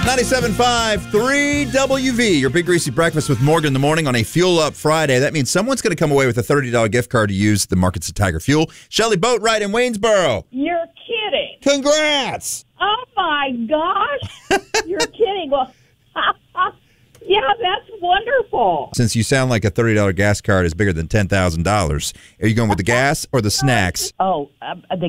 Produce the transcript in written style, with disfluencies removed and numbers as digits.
97.5, 3WV, your Big Greasy Breakfast with Morgan in the morning on a Fuel Up Friday. That means someone's going to come away with a $30 gift card to use at the Markets of Tiger Fuel. Shelley Boatwright in Waynesboro. You're kidding. Congrats. Oh, my gosh. You're kidding. Well, yeah, that's wonderful. Since you sound like a $30 gas card is bigger than $10,000, are you going with the gas or the snacks? Oh, the